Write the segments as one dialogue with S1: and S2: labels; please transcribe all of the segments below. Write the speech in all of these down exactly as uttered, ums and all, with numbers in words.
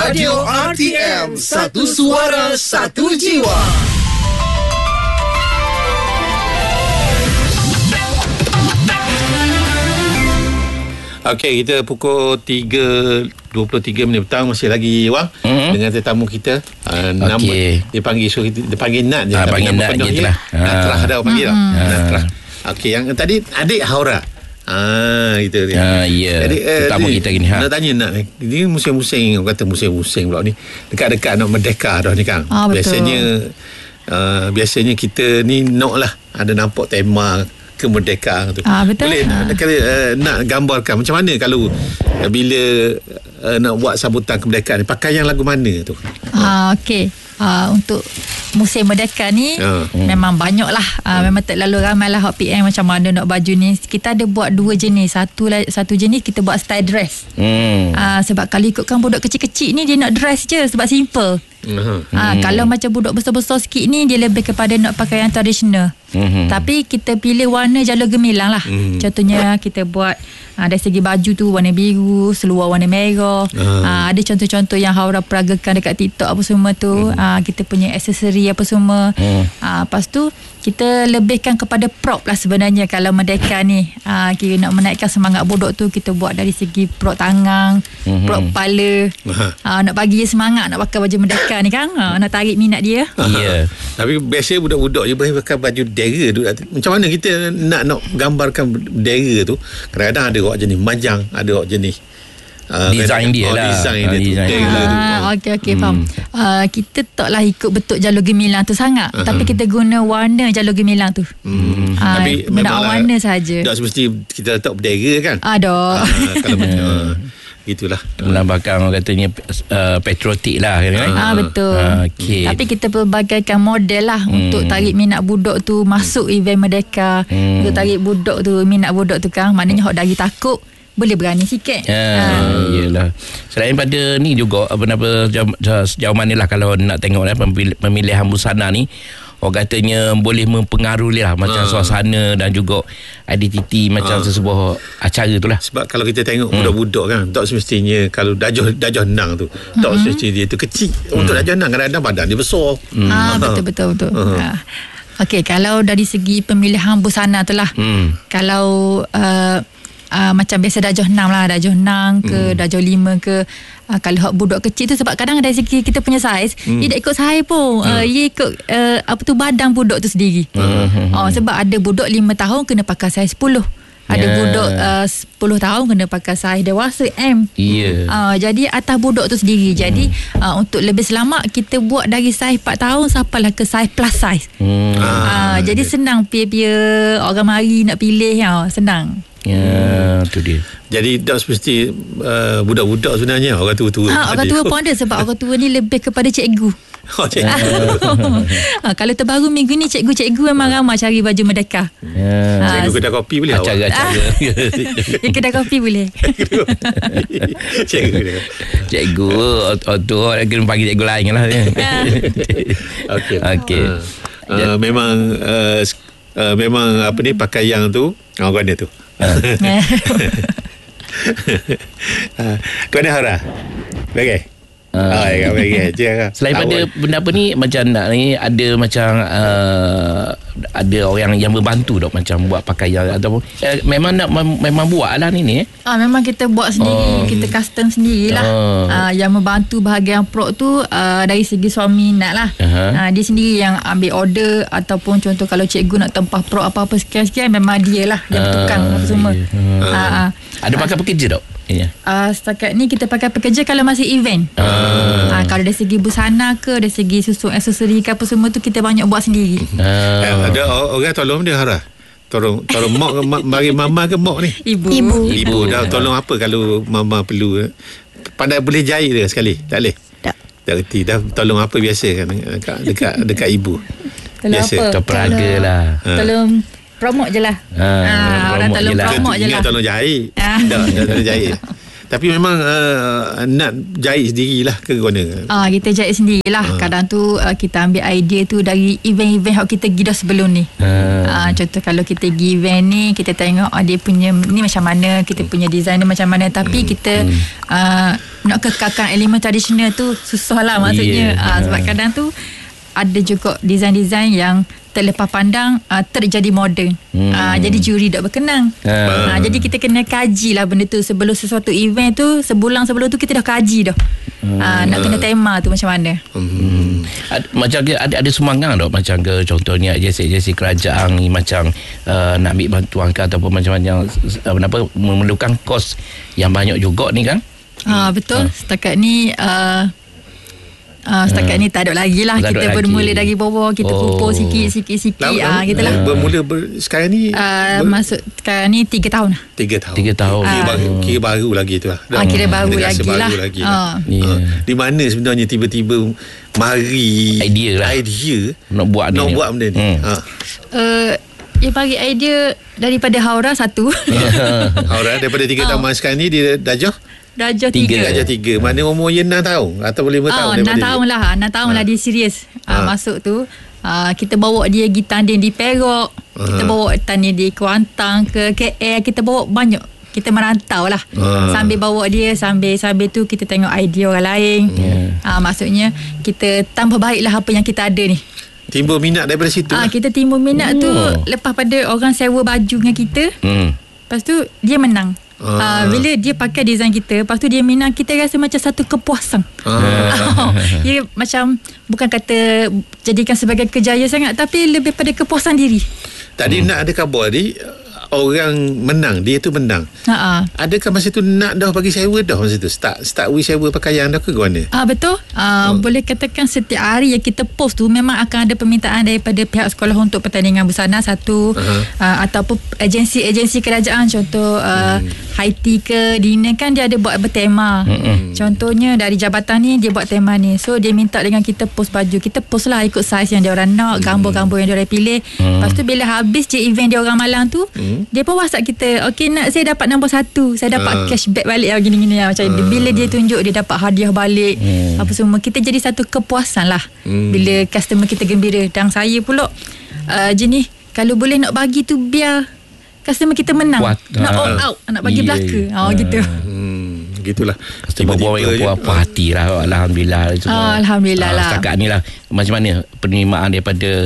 S1: Radio R T M, satu suara, satu jiwa.
S2: Okey, kita pukul tiga dua puluh tiga minit petang masih lagi Wang mm-hmm. dengan tetamu kita. Uh, nama
S3: okay.
S2: dia panggil so dia panggil Nat je.
S3: Ah, panggil Nat je lah.
S2: Natrah ada orang panggil
S3: mm-hmm.
S2: tau. Natrah. Okey, yang tadi adik Haura. Ah, itu dia.
S3: Ah, ya.
S2: Jadi, eh,
S3: tetamu
S2: dia,
S3: kita gini ha.
S2: Nak tanya Nat ni. Dia musim-musim, orang kata musim-musim pula ni. Dekat-dekat nak merdeka dah ni Kang.
S4: Ah,
S2: biasanya uh, biasanya kita ni nak lah ada nampak tema kemerdekaan tu.
S4: Ah, betul.
S2: Boleh
S4: ah.
S2: kalau uh, nak gambarkan macam mana kalau uh, bila uh, nak buat sambutan kemerdekaan ni, pakaian lagu mana tu?
S4: Ah, okey. Uh, untuk musim merdeka ni
S2: uh,
S4: memang banyak lah uh, uh. memang terlalu ramai lah hot P M macam mana nak baju ni. Kita ada buat dua jenis. Satu satu jenis kita buat style dress. hmm. uh, Sebab kalau ikutkan budak kecil-kecil ni dia nak dress je sebab simple. Uh-huh. uh, hmm. Kalau macam budak besar-besar sikit ni dia lebih kepada nak pakai yang tradisional. hmm. Tapi kita pilih warna jalur gemilang lah. hmm. Contohnya kita buat uh, dari segi baju tu warna biru, seluar warna merah. uh. Uh, Ada contoh-contoh yang Haura peragakan dekat TikTok apa semua tu. hmm. uh, Kita punya aksesori apa semua. hmm. uh, Lepas tu kita lebihkan kepada prop lah sebenarnya kalau merdeka ni. uh, Kira nak menaikkan semangat budak tu, kita buat dari segi prop tangan, hmm. prop kepala. uh, Nak bagi dia semangat nak pakai baju merdeka ni kan, uh, nak tarik minat dia.
S2: Ya. Tapi biasa budak-budak je boleh pakai baju dera tu. Macam mana kita nak nak gambarkan dera tu? Kadang-kadang ada orang jenis majang, ada orang jenis
S3: Uh, design dia
S2: oh,
S3: lah
S2: design
S3: uh,
S2: dia
S3: design
S2: tu.
S4: Ah, okey okey hmm. faham. Uh, kita taklah ikut betul jalur gemilang tu sangat, uh-huh. tapi kita guna warna jalur gemilang tu. Hmm. Uh, tapi memang warna saja.
S2: Tak semesti kita letak bendera kan?
S4: Ada.
S2: Uh, kalau uh, gitulah.
S3: Melambangkan orang katanya uh, patriotik lah kan?
S4: Ah uh, betul.
S3: Uh, okay.
S4: Tapi kita pelbagaikan model lah hmm. untuk tarik minat budak tu masuk event merdeka. Hmm. Untuk tarik budak tu, minat budak tu kan, maknanya hok dari takut boleh berani sikit.
S3: Ya, ha. Yelah. Selain pada ni juga apa-apa sejauh, sejauh mana lah kalau nak tengok lah pemilihan busana ni, orang katanya boleh mempengaruhi lah macam ha. suasana dan juga identiti macam ha. sesebuah acara tu lah.
S2: Sebab kalau kita tengok hmm. budak-budak kan, tak semestinya kalau dajah dajah nang tu, hmm. tak semestinya dia tu kecil. Hmm. Untuk dajah nang kadang-kadang badan dia besar.
S4: Hmm. Ah, betul betul betul. Ha. Okey, kalau dari segi pemilihan busana tu lah. Hmm. Kalau uh, Uh, macam biasa darjah enam lah, darjah enam ke, hmm. darjah lima ke. Uh, kalau hak budak kecil tu sebab kadang dari segi kita punya saiz, hmm. dia tak ikut saiz pun. Hmm. Uh, dia ikut uh, apa tu badan budak tu sendiri. Hmm. Uh, sebab ada budak lima tahun kena pakai saiz sepuluh. Ada yeah. budak uh, sepuluh tahun kena pakai saiz dewasa M.
S3: Yeah.
S4: Uh, jadi atas budak tu sendiri. Jadi hmm. uh, untuk lebih selamat kita buat dari saiz empat tahun sampailah ke saiz plus saiz. Hmm. Uh, jadi yeah. senang pia-pia orang mari nak pilih, uh, senang.
S3: Ya, tu dia.
S2: Jadi tak semesti uh, budak-budak sebenarnya, orang tua-tua.
S4: Ha, orang tua pun ada sebab orang tua ni lebih kepada cikgu.
S2: Oh, cikgu.
S4: ha, kalau terbaru minggu ni cikgu-cikgu memang ramai cari baju merdeka.
S2: Ya. Ha, cikgu kedai kopi boleh awak?
S3: Acara-acara.
S4: Ya, kedai kopi boleh.
S3: Cikgu. Cikgu tu orang kena panggil cikgu lain lah.
S2: Okey. Okey. Uh, uh, memang uh, uh, memang apa ni pakaian tu orang dia tu. Kau dah harah bagai
S3: Uh, oh, okay, okay. Selain pada benda apa ni, macam nak ni ada macam uh, ada orang yang membantu dok macam buat pakaian ataupun uh, memang nak mem- memang buat lah ni ni eh?
S4: Ah, memang kita buat sendiri, oh. kita custom sendirilah. Oh. Uh, yang membantu bahagian prop tu uh, dari segi suami Nat lah. Uh-huh. Uh, dia sendiri yang ambil order ataupun contoh kalau cikgu nak tempah prop apa-apa sekian-sekian memang dia lah yang uh, tukang apa semua. Yeah. Uh.
S3: Uh, uh. Ada pakai pekerja dok? Yeah.
S4: Uh, setakat ni kita pakai pekerja kalau masih event. Uh. Uh, kalau dari segi busana ke, dari segi susun aksesori ke apa semua tu kita banyak buat sendiri.
S2: Uh. Eh, ada orang tolong dia harah. Tolong tolong mak mari mama ke mak ni?
S4: Ibu.
S2: Ibu, Ibu dah tolong apa kalau mama perlu. Pandai boleh jahit dia sekali. Tak boleh. Tak. Tak reti dah tolong apa biasa kan dekat dekat, dekat ibu.
S4: Tolong
S2: biasa.
S4: apa?
S3: Tolong peraga lah.
S4: Tolong promote je lah.
S3: Ha,
S4: ha, orang tolong promote je lah.
S2: Ingat tolong jahit. Tak, tak tolong jahit. Tapi memang uh, nak jahit sendirilah ke mana?
S4: Ah, kita jahit sendirilah. Ah. Kadang tu uh, kita ambil idea tu dari event-event yang kita pergi dah sebelum ni. Ah. Ah, contoh kalau kita pergi event ni, kita tengok ah, dia punya ni macam mana, kita punya design dia macam mana, tapi hmm. kita uh, nak kekalkan elemen tradisional tu susah lah maksudnya. Yeah. Ah, sebab kadang tu ada juga design-design yang terlepas pandang uh, terjadi moden. Hmm. Uh, jadi juri tak berkenang. Uh. Uh, jadi kita kena kaji lah benda tu sebelum sesuatu event tu, sebulan sebelum tu kita dah kaji dah. Hmm. Uh, nak kena tema tu macam mana.
S3: Hmm. Ad, macam ada ada semangat tak macam ke contohnya agensi-agensi kerajaan ni macam uh, nak ambil bantuan ke ataupun macam-macam uh, apa memerlukan kos yang banyak juga ni kan?
S4: Uh, betul. Uh. Setakat ni uh, Uh, setakat hmm. ni tak ada lagi lah. Tak kita bermula lagi. Dari bawah. Kita oh. pupur sikit-sikit-sikit ah, gitu lah.
S2: Bermula ber, sekarang ni
S4: uh, ber... Masuk sekarang ni tiga tahun lah.
S2: Tiga tahun
S3: Tiga tahun
S2: Kira, uh. baru, kira baru lagi tu lah.
S4: uh, Kira baru lagi lah,
S2: baru lagi
S4: uh.
S2: lah. Yeah. Uh, Di mana sebenarnya tiba-tiba mari
S3: idea lah
S2: Idea
S3: Nak buat
S2: Nak
S3: ni
S2: buat benda ni hmm. uh.
S4: Uh, dia bagi idea daripada Haura satu.
S2: Haura daripada tiga tahun uh. sekarang ni dia Dajah
S4: Darjah tiga.
S2: Darjah tiga. Mana umur dia enam tahun atau lima
S4: oh,
S2: tahun?
S4: enam tahun lah. enam tahun ha. lah dia serius ha. uh, masuk tu. Uh, kita bawa dia pergi tanding di Perak. Uh-huh. Kita bawa tanding di Kuantan ke K L. Kita bawa banyak. Kita merantau lah. Uh. Sambil bawa dia, sambil-sambil tu kita tengok idea orang lain. Yeah. Uh, maksudnya kita tambah baiklah apa yang kita ada ni.
S2: Timbul minat daripada situ.
S4: Ah, lah. Kita timbul minat oh. tu lepas pada orang sewa baju dengan kita. Hmm. Lepas tu dia menang. Ah. Uh, bila dia pakai design kita, lepas tu dia minat, kita rasa macam satu kepuasan. Ah. Dia macam bukan kata jadikan sebagai kejayaan sangat, tapi lebih pada kepuasan diri.
S2: Tadi hmm. nak ada khabar ni orang menang, dia tu menang. Ha. Adakah masa tu nak dah bagi sewa dah masa tu? Start start we sewa pakaian dah ke mana?
S4: Ah betul. Ah, oh. Boleh katakan setiap hari yang kita post tu memang akan ada permintaan daripada pihak sekolah untuk pertandingan busana satu, uh-huh. ah, ataupun agensi-agensi kerajaan, contoh uh, hmm. Haiti ke Dina kan dia ada buat bertema. Hmm. Contohnya dari jabatan ni dia buat tema ni. So dia minta dengan kita post baju. Kita post lah ikut saiz yang dia orang nak, hmm. gambar-gambar yang dia orang pilih. Hmm. Lepas tu bila habis je event dia orang malam tu, hmm. dia pun WhatsApp kita, okey nak saya dapat nombor satu, saya dapat uh. cashback balik lah, gini-gini lah. Macam uh. bila dia tunjuk dia dapat hadiah balik, hmm. apa semua, kita jadi satu kepuasan lah hmm. bila customer kita gembira. Dan saya pula uh, jenis kalau boleh nak bagi tu biar customer kita menang. What? Nak uh. all out, nak bagi yeah. belaka oh, uh. gitu
S2: hmm. Gitulah.
S3: Customer bawa yang puas hati lah. Alhamdulillah.
S4: Oh, Alhamdulillah uh, lah.
S3: Setakat ni lah, macam mana penerimaan daripada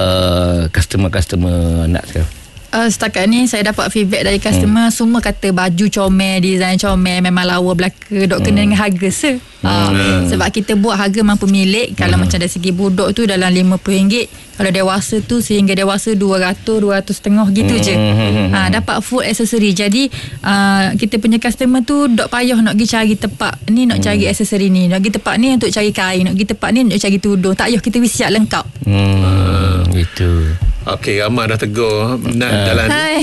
S3: uh, customer-customer nak sekarang?
S4: Uh, setakat ni saya dapat feedback dari customer, hmm. semua kata baju comel, design comel, memang lawa belaka, dok kena hmm. dengan harga se. Uh, hmm. Sebab kita buat harga mampu milik. Kalau hmm. macam dari segi budak tu dalam lima puluh ringgit, kalau dewasa tu sehingga dewasa dua ratus, dua ratus setengah gitu hmm. je. Uh, dapat full aksesori. Jadi uh, kita punya customer tu dok payah nak pergi cari tempat ni, nak hmm. cari aksesori ni, nak pergi tempat ni untuk cari kain, nak pergi tempat ni untuk cari tudung. Tak payah, kita siap lengkap.
S3: Hmm. Uh. Gitu.
S2: Okey, Amar dah tegur nak uh. jalan ni.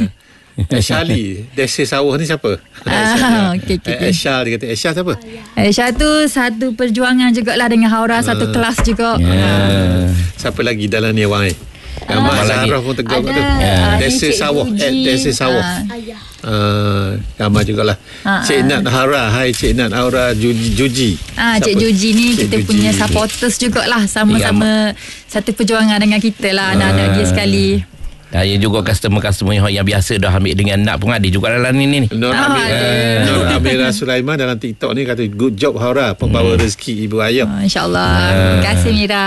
S2: Uh, Shali, Desa Sawah ni siapa?
S4: Ah, okey okey.
S2: Aisyah, dia kata Aisyah siapa?
S4: Aisyah tu satu perjuangan jugalah dengan Haura, uh. satu kelas juga.
S3: Yeah.
S2: Uh. Siapa lagi dalam ni awang ni? Amar uh. Zahra pun tegur tu.
S4: Yeah.
S2: Desa Sawah, eh, Desa Sawah. Ayah. Uh, Amar jugalah. Uh, Cik Nat Haura, hai Cik Nat Haura Juji. Juji.
S4: Ah, Cik Juji ni Cik kita Juji. Punya supporters jugalah, sama-sama satu perjuangan dengan kita lah, anak-anak dia sekali.
S3: Saya juga customer-customer yang biasa dah ambil dengan nak pun ada juga dalam ni ni.
S2: Nur Amir, uh, Nur Amira Sulaiman dalam TikTok ni kata good job Haura, pembawa hmm. rezeki ibu ayah.
S4: Oh, InsyaAllah. Uh. Terima kasih Mira.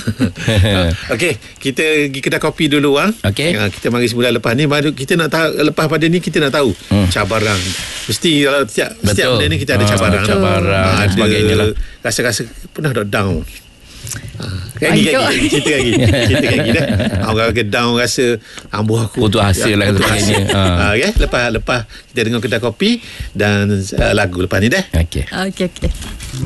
S2: Okey, kita pergi kedai kopi dulu ah.
S3: Okey.
S2: Uh, kita mari semula lepas ni, baru kita nak tahu, lepas pada ni kita nak tahu hmm. cabaran. Mesti kalau setiap setiap benda ni kita ada uh, cabaran.
S3: Cabaran uh,
S2: ada
S3: sebagainya lah.
S2: Rasa-rasa pernah dah down. Lagi, lagi, cerita lagi cerita lagi dah. Orang ke down rasa ambuh aku
S3: putus hasil lah sebagainya.
S2: Ha. Okay, lepas lepas kita dengar kedai kopi dan uh, lagu lepas ni dah.
S3: Okey.
S4: Okey okey.